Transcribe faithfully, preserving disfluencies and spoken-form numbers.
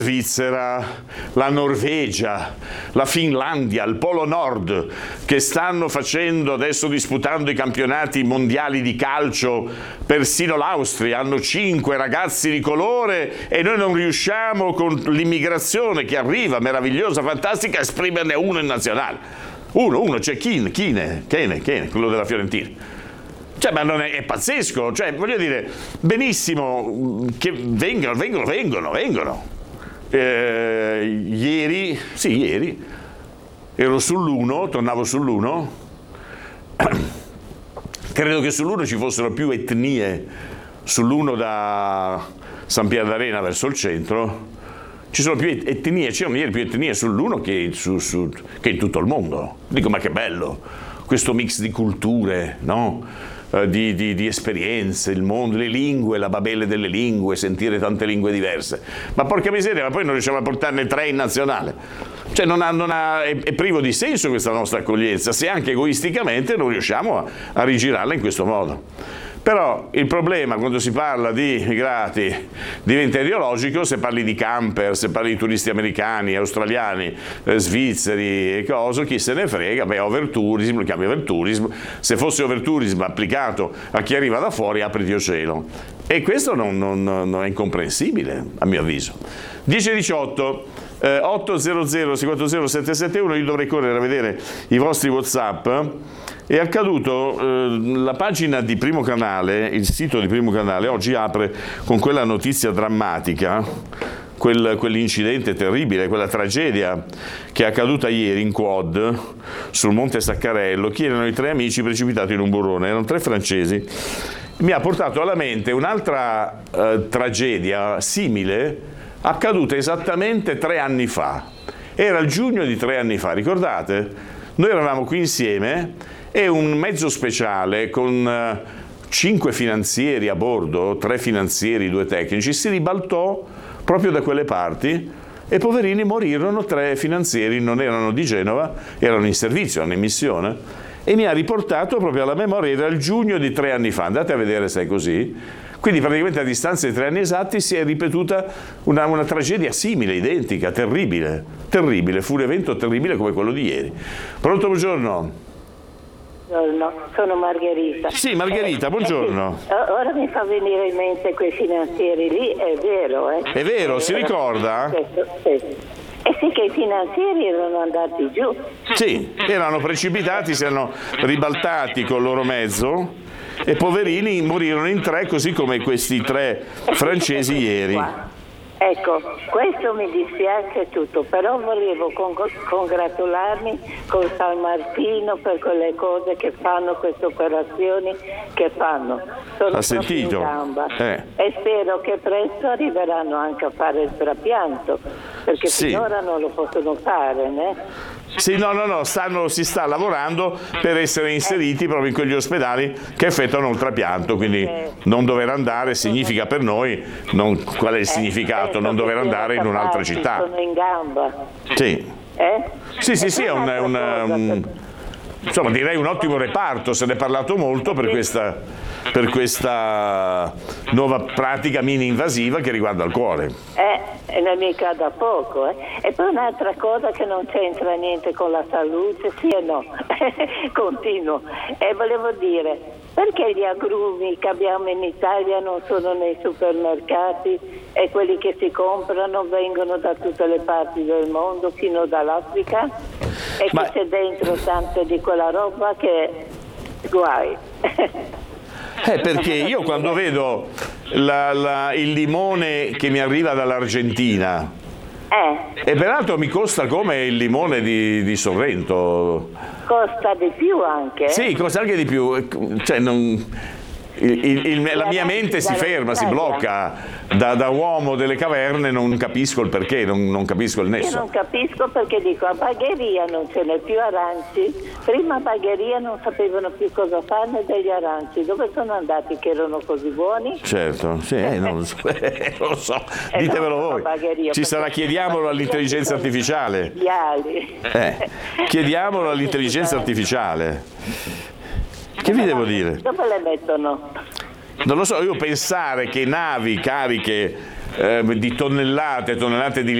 Svizzera, la Norvegia, la Finlandia, il Polo Nord, che stanno facendo adesso, disputando i campionati mondiali di calcio, persino l'Austria, hanno cinque ragazzi di colore e noi non riusciamo con l'immigrazione che arriva, meravigliosa, fantastica, a esprimerne uno in nazionale. Uno, uno, c'è Kine, Kine, Kine, Kine, quello della Fiorentina. Cioè, ma non è, è pazzesco, cioè, voglio dire, benissimo che vengano, vengono, vengono, vengono. Eh, ieri, sì, ieri, ero sull'uno, tornavo sull'uno, credo che sull'uno ci fossero più etnie, sull'uno da San Pier d'Arena verso il centro, ci sono più etnie, c'erano ieri più etnie sull'uno che, su, su, che in tutto il mondo. Dico, ma che bello, questo mix di culture, no? Di, di, di esperienze, il mondo, le lingue, la babele delle lingue, sentire tante lingue diverse. Ma porca miseria, ma poi non riusciamo a portarne tre in nazionale. Cioè non ha, non ha, è, è privo di senso questa nostra accoglienza, se anche egoisticamente non riusciamo a, a rigirarla in questo modo. Però il problema quando si parla di immigrati diventa ideologico, se parli di camper, se parli di turisti americani, australiani, eh, svizzeri e cose, chi se ne frega, beh, overtourism, lo chiami overtourism, se fosse overtourism applicato a chi arriva da fuori, apri Dio cielo. E questo non, non, non è incomprensibile, a mio avviso. dieci e diciotto, eh, otto zero zero sei quattro zero sette sette uno, io dovrei correre a vedere i vostri WhatsApp. È accaduto, eh, la pagina di Primo Canale, il sito di Primo Canale, oggi apre con quella notizia drammatica, quel, quell'incidente terribile, quella tragedia che è accaduta ieri in quad sul Monte Saccarello. Chi erano i tre amici precipitati in un burrone? Erano tre francesi. Mi ha portato alla mente un'altra eh, tragedia simile, accaduta esattamente tre anni fa. Era il giugno di tre anni fa, ricordate? Noi eravamo qui insieme e un mezzo speciale con cinque finanzieri a bordo, tre finanzieri, due tecnici, si ribaltò proprio da quelle parti e poverini morirono. Tre finanzieri, non erano di Genova, erano in servizio, erano in missione, e mi ha riportato proprio alla memoria, era il giugno di tre anni fa, andate a vedere se è così. Quindi praticamente a distanza di tre anni esatti si è ripetuta una, una tragedia simile, identica, terribile, terribile, fu un evento terribile come quello di ieri. Pronto, buongiorno? Buongiorno, sono Margherita. Sì, Margherita, buongiorno. Eh, eh, ora mi fa venire in mente quei finanzieri lì, è vero, eh? È vero, si ricorda? Questo, questo. Eh sì, che i finanzieri erano andati giù. Sì, erano precipitati, si erano ribaltati col loro mezzo e poverini morirono in tre, così come questi tre francesi ieri. Ecco, questo mi dispiace tutto, però volevo con- congratularmi con San Martino per quelle cose che fanno, queste operazioni che fanno. Sono ha sentito? In gamba. Eh. E spero che presto arriveranno anche a fare il trapianto, perché sì. Finora non lo possono fare, né? Sì, no, no, no, stanno, si sta lavorando per essere inseriti proprio in quegli ospedali che effettuano il trapianto, quindi non dover andare significa per noi, non, qual è il significato, non dover andare in un'altra città. Sono in gamba. Sì, eh? sì, sì, sì, è un, un, un, insomma direi un ottimo reparto, se ne è parlato molto per questa... per questa nuova pratica mini invasiva che riguarda il cuore. Eh, e non è mica da poco, eh. E poi un'altra cosa che non c'entra niente con la salute, sì e no, continuo. E volevo dire, perché gli agrumi che abbiamo in Italia non sono nei supermercati e quelli che si comprano vengono da tutte le parti del mondo, fino dall'Africa? E Ma... che c'è dentro tante di quella roba che guai. Eh, perché io quando vedo la, la, il limone che mi arriva dall'Argentina, eh. e peraltro mi costa come il limone di, di Sorrento. Costa di più anche? Sì, costa anche di più. Cioè, non, il, il, il, la mia mente si ferma, si blocca. Da, da uomo delle caverne non capisco il perché, non, non capisco il nesso. Io non capisco perché dico, a Bagheria non ce n'è più aranci. Prima a Bagheria non sapevano più cosa farne degli aranci. Dove sono andati che erano così buoni? Certo, sì, eh, non lo so, eh, lo so. Ditevelo voi. Ci sarà, chiediamolo all'intelligenza artificiale. Eh, chiediamolo all'intelligenza artificiale. Che vi devo dire? Dove le mettono? Non lo so, io pensare che navi cariche eh, di tonnellate e tonnellate di